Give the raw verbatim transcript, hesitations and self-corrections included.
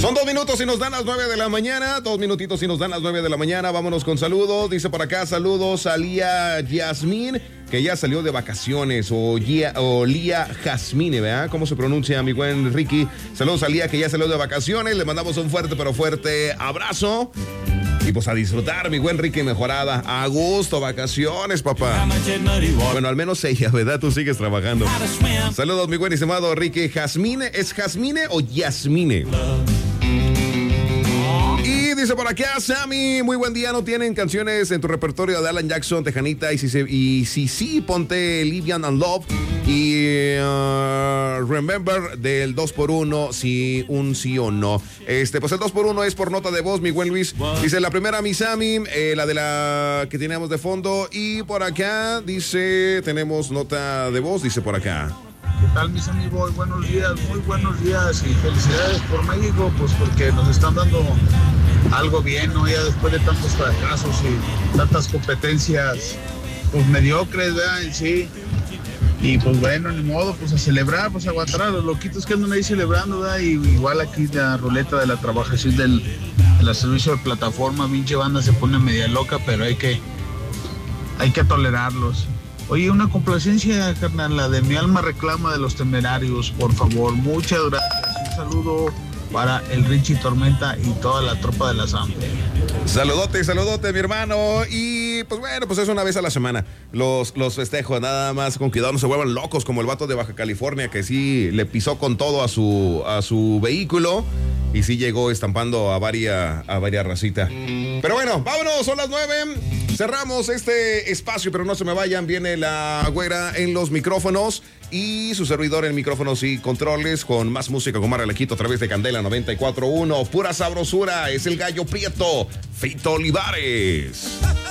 Son dos minutos y nos dan las nueve de la mañana. Dos minutitos y nos dan las nueve de la mañana. Vámonos con saludos. Dice por acá, saludos a Lía Yasmín, que ya salió de vacaciones. O, Gia, o Lía Jasmine, ¿verdad? ¿Cómo se pronuncia, mi buen Ricky? Saludos a Lía, que ya salió de vacaciones. Le mandamos un fuerte, pero fuerte abrazo. Y pues a disfrutar, mi buen Ricky Mejorada. A gusto, vacaciones, papá. Bueno, al menos ella, ¿verdad? Tú sigues trabajando. Saludos, mi buen y estimado Ricky. Jasmine, ¿es Jasmine o Yasmine? Y dice por acá, Sammy, muy buen día. ¿No tienen canciones en tu repertorio de Alan Jackson, Tejanita? Y si, se, y si sí, ponte Livian and Love y uh, Remember del dos por uno, si un sí o no. Este, pues el dos por uno es por nota de voz, mi buen Luis. Dice la primera, mi Sammy, eh, la de la que teníamos de fondo. Y por acá dice, tenemos nota de voz, dice por acá. ¿Qué tal, mis amigos? Buenos días, muy buenos días y felicidades por México, pues porque nos están dando algo bien, ¿no? Ya después de tantos fracasos y tantas competencias, pues mediocres, ¿verdad? En sí. Y pues bueno, ni modo, pues a celebrar, pues a aguantar a los loquitos que andan ahí celebrando, ¿verdad? Y igual aquí la ruleta de la trabajación del, del servicio de plataforma, pinche banda se pone media loca, pero hay que, hay que tolerarlos. Oye, una complacencia, carnal, la de Mi Alma Reclama de Los Temerarios, por favor, muchas gracias. Un saludo para el Richie Tormenta y toda la tropa de la Samba. Saludote, saludote, mi hermano. Y pues bueno, pues es una vez a la semana. Los, los festejos, nada más con cuidado, no se vuelvan locos como el vato de Baja California, que sí le pisó con todo a su, a su vehículo y sí llegó estampando a varias, a varias racitas. Pero bueno, vámonos, son las nueve. Cerramos este espacio, pero no se me vayan. Viene la güera en los micrófonos y su servidor en micrófonos y controles con más música con Mara Alejito a través de Candela noventa y cuatro punto uno. Pura sabrosura, es el gallo prieto, Fito Olivares.